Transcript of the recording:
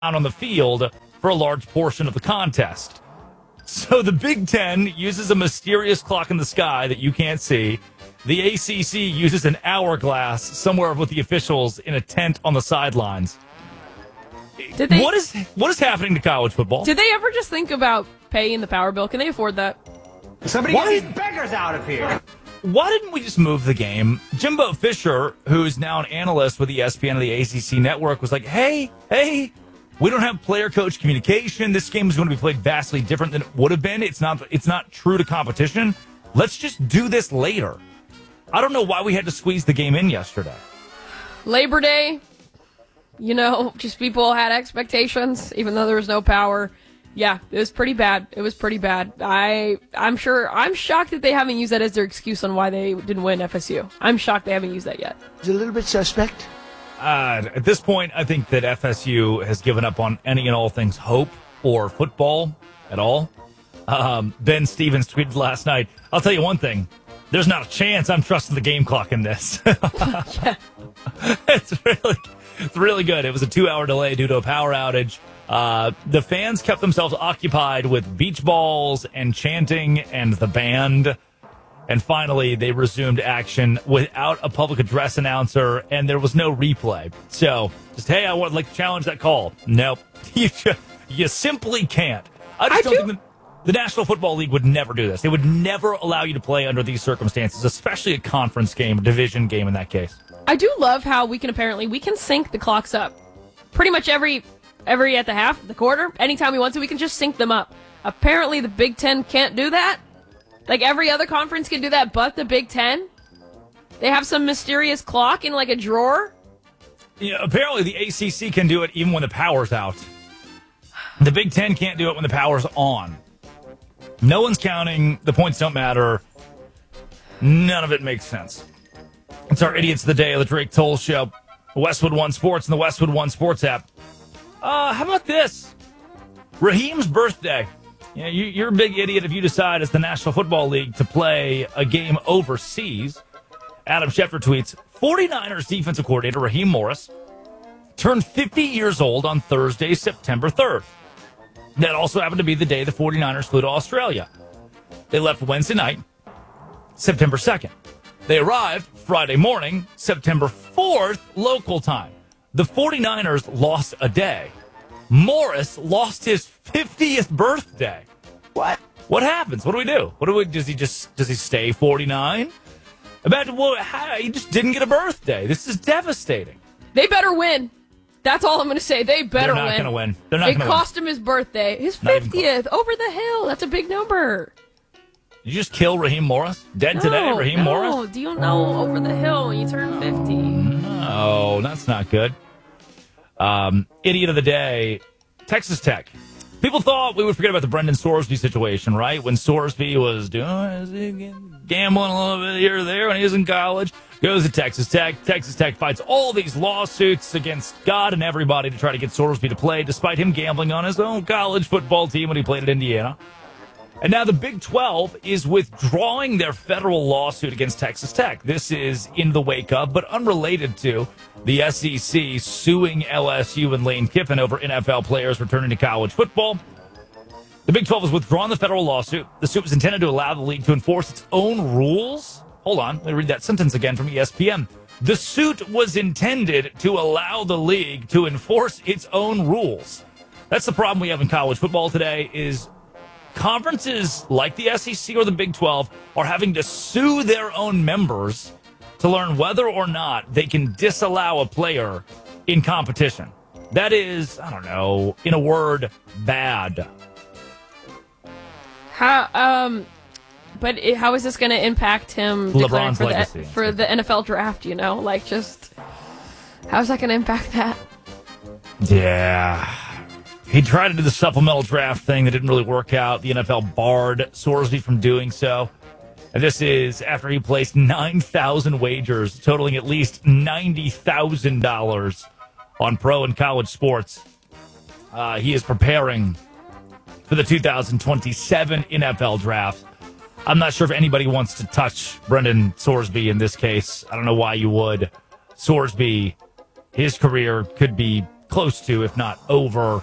on the field for a large portion of the contest. So the Big Ten uses a mysterious clock in the sky that you can't see. The ACC uses an hourglass somewhere with the officials in a tent on the sidelines. What is happening to college football? Did they ever just think about paying the power bill? Can they afford that? Somebody get these beggars out of here. Why didn't we just move the game? Jimbo Fisher, who's now an analyst with ESPN and the ACC network, was like, hey, we don't have player-coach communication. This game is going to be played vastly different than it would have been. It's not true to competition. Let's just do this later. I don't know why we had to squeeze the game in yesterday. Labor Day, just people had expectations, even though there was no power. Yeah, it was pretty bad. I'm shocked that they haven't used that as their excuse on why they didn't win FSU. I'm shocked they haven't used that yet. It's a little bit suspect. At this point, I think that FSU has given up on any and all things hope or football at all. Ben Stevens tweeted last night, I'll tell you one thing. There's not a chance I'm trusting the game clock in this. It's really good. It was a 2-hour delay due to a power outage. The fans kept themselves occupied with beach balls and chanting and the band. And finally, they resumed action without a public address announcer, and there was no replay. So, just, hey, I would like to challenge that call. Nope. You simply can't. I don't think the National Football League would never do this. They would never allow you to play under these circumstances, especially a conference game, a division game in that case. I do love how we can sync the clocks up. Pretty much every at the half, the quarter, anytime we want to, we can just sync them up. Apparently, the Big Ten can't do that. Like, every other conference can do that, but the Big Ten? They have some mysterious clock in, like, a drawer? Yeah, apparently the ACC can do it even when the power's out. The Big Ten can't do it when the power's on. No one's counting. The points don't matter. None of it makes sense. It's our Idiots of the Day of the Drake Toll Show. Westwood One Sports and the Westwood One Sports app. How about this? Raheem's birthday. Yeah, you're a big idiot if you decide as the National Football League to play a game overseas. Adam Schefter tweets, 49ers defensive coordinator Raheem Morris turned 50 years old on Thursday, September 3rd. That also happened to be the day the 49ers flew to Australia. They left Wednesday night, September 2nd. They arrived Friday morning, September 4th, local time. The 49ers lost a day. Morris lost his 50th birthday. What? What happens? What do we do? Does he stay 49? Imagine, he just didn't get a birthday. This is devastating. They better win. That's all I'm going to say. They better win. They're not going to win. They're not going to win. It cost him his birthday. His 50th. Over the hill. That's a big number. Did you just kill Raheem Morris? Dead today, Raheem Morris? No, do you know over the hill when you turn 50? No, that's not good. Idiot of the day, Texas Tech. People thought we would forget about the Brendan Sorsby situation, right? When Sorsby was gambling a little bit here or there when he was in college. Goes to Texas Tech. Texas Tech fights all these lawsuits against God and everybody to try to get Sorsby to play, despite him gambling on his own college football team when he played at Indiana. And now the Big 12 is withdrawing their federal lawsuit against Texas Tech. This is in the wake of, but unrelated to, the SEC suing LSU and Lane Kiffin over NFL players returning to college football. The Big 12 has withdrawn the federal lawsuit. The suit was intended to allow the league to enforce its own rules. Hold on, let me read that sentence again from ESPN. The suit was intended to allow the league to enforce its own rules. That's the problem we have in college football today is conferences like the SEC or the Big 12 are having to sue their own members to learn whether or not they can disallow a player in competition. That is, I don't know, in a word, bad. But how is this going to impact him LeBron's legacy for the NFL draft, how's that going to impact that? Yeah. He tried to do the supplemental draft thing that didn't really work out. The NFL barred Sorsby from doing so. And this is after he placed 9,000 wagers, totaling at least $90,000 on pro and college sports. He is preparing for the 2027 NFL draft. I'm not sure if anybody wants to touch Brendan Sorsby in this case. I don't know why you would. Sorsby, his career could be close to, if not over,